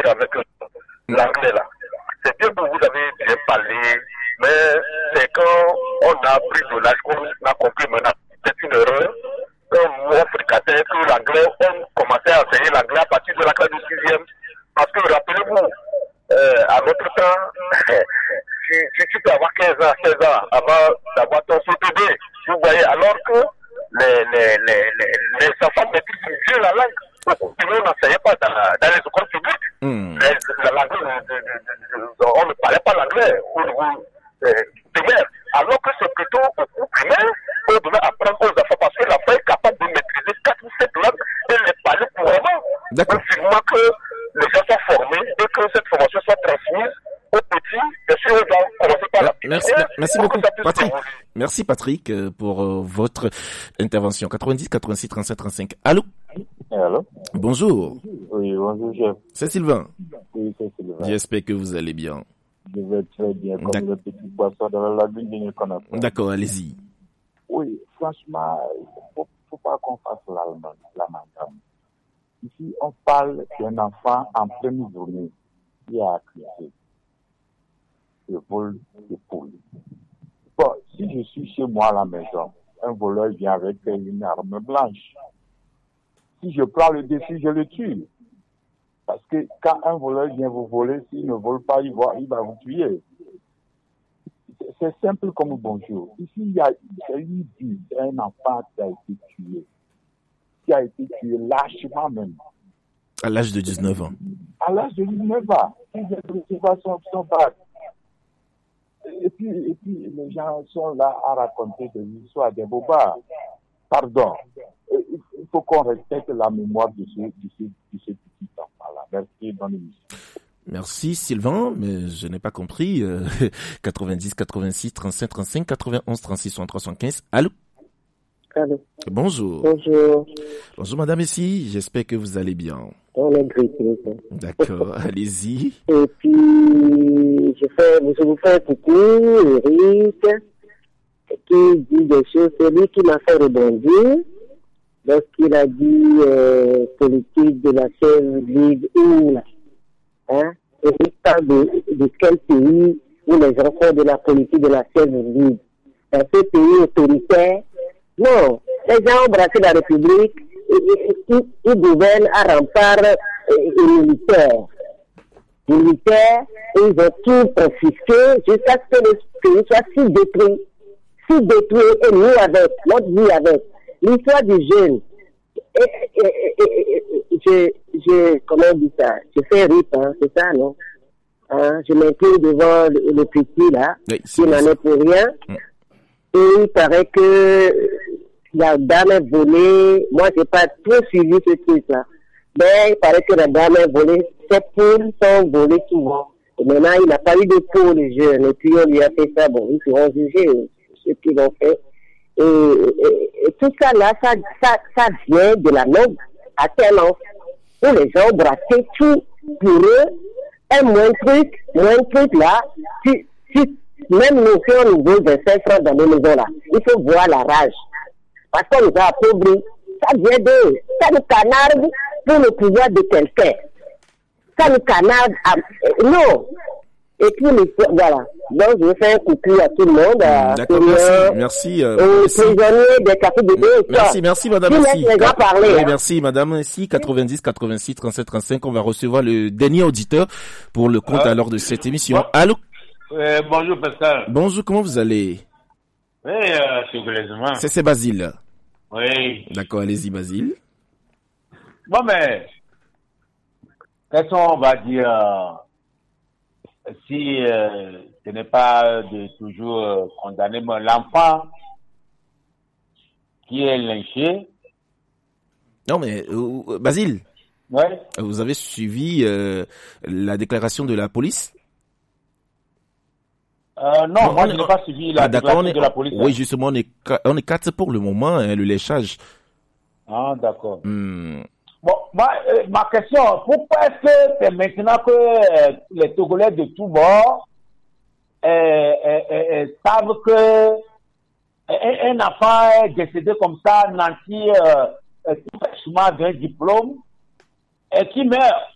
dire avec l'anglais là. C'est bien que vous avez bien parlé, mais c'est quand on a pris de l'âge qu'on a compris maintenant. C'est une erreur. Moi, fricateur, que l'anglais, on commençait à enseigner l'anglais à partir de la classe de 6e. Parce que rappelez-vous, à notre temps, tu peux avoir 15 ans, 16 ans avant d'avoir ton CPD. Vous voyez, alors que les enfants maîtrisent mieux la langue. On n'enseignait pas dans les écoles publiques. On ne parlait pas l'anglais au niveau primaire. Alors que c'est plutôt au cours primaire qu'on devait apprendre aux enfants parce que l'enfant est capable de maîtriser 4 ou 7 langues et les parler couramment. D'accord. Confirmant que les gens sont formés et que cette formation soit transmise aux petits. Bien sûr, on doit commencer par la Merci beaucoup, Patrick. Merci, Patrick, pour votre intervention. 90 86 37 35. Allô? Allô? Bonjour. Oui, bonjour, chef. C'est Sylvain. Oui, c'est Sylvain. J'espère que vous allez bien. Je vais très bien, comme le petit poisson dans la lagune de Nicolas. D'accord, allez-y. Oui, franchement, faut pas qu'on fasse l'amalgame. Ici, on parle d'un enfant en pleine journée qui a accusé le vol de poules. Bon, si je suis chez moi à la maison, un voleur vient avec une arme blanche. Si je prends le défi, je le tue. Parce que quand un voleur vient vous voler, s'il ne vole pas, il va vous tuer. C'est simple comme bonjour. Ici, il y a un enfant qui a été tué. Qui a été tué lâchement même. À l'âge de 19 ans. À l'âge de 19 ans. Il vient de recevoir son bac. Et puis, les gens sont là à raconter des histoires, des bobards. Pardon. Il faut qu'on respecte la mémoire de ce petit enfant-là. Merci, bonne émission. Merci Sylvain, mais je n'ai pas compris. 90 86 35 35 91 36 63 75. Allô? Allô. Bonjour. Bonjour. Bonjour Madame ici, j'espère que vous allez bien. On est grippé. D'accord, allez-y. Et puis, je vous fais un coucou, Eric, qui dit des choses. C'est lui qui m'a fait rebondir lorsqu'il a dit politique de la chaîne libre ou là. Hein? Et il parle de quel pays où les gens font de la politique de la chaîne libre. Dans ce pays autoritaire, non, les gens ont brassé la République et ils gouvernent à rempart militaire. Militaire, et ils ont tout confisqué jusqu'à ce que le pays soit si détruit et nous avec, notre vie avec. L'histoire du jeune, comment on dit ça? Je fais rip, hein, c'est ça, non? Hein, je m'incline devant le petit, là, qui n'en est pour rien. Et il paraît que la dame est volée. Moi, j'ai pas trop suivi ce truc-là. Mais il paraît que la dame est volée. Ces poules sont volées souvent. Et maintenant, il n'a pas eu de peau, le jeune. Et puis, on lui a fait ça. Bon, ils seront jugés, ceux qui l'ont fait. Et tout ça, là, ça vient de la langue à Thaïlande, où les gens brassaient tout pour eux. Un moins truc, là, même nous, si on nous donne 25 francs dans nos maisons, là, il faut voir la rage. Parce qu'on nous a appauvris. Ça vient d'eux. Ça nous canarde pour le pouvoir de quelqu'un. Ça nous canarde non. Et puis, voilà. Donc, je fais un coucou à tout le monde. D'accord, merci. Aux prisonniers des cafés de Merci, madame. Merci. Oui, merci, madame. Ici, 90 86 37 35. On va recevoir le dernier auditeur pour le compte alors de cette émission. Allô? Bonjour, Pascal. Bonjour, comment vous allez? Oui, sécuritairement. C'est Basile. Oui. D'accord, allez-y, Basile. Bon, mais, qu'est-ce qu'on va dire si ce n'est pas de toujours condamner l'enfant qui est lynché? Non, mais, Basile. Ouais. Vous avez suivi la déclaration de la police? Non, moi je n'ai pas suivi la déclaration de la police. Oui, justement, on est 4 pour le moment, hein, le léchage. Ah, d'accord. Bon, ma question, pourquoi est-ce que c'est maintenant que les Togolais de tous bords savent que un enfant est décédé comme ça, nanti tout fraîchement d'un diplôme, et qui meurt